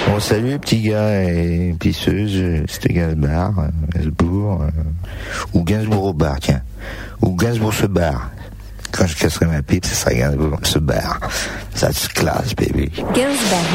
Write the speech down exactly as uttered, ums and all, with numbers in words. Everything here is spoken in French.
Bon, salut les petits gars et pisseuses, c'était Gainsbourg, Gainsbourg, euh, ou Gainsbourg au bar, tiens. Ou Gainsbourg se barre. Quand je casserai ma pipe, ça sera Gainsbourg se barre. Ça se classe, baby. Gainsbourg.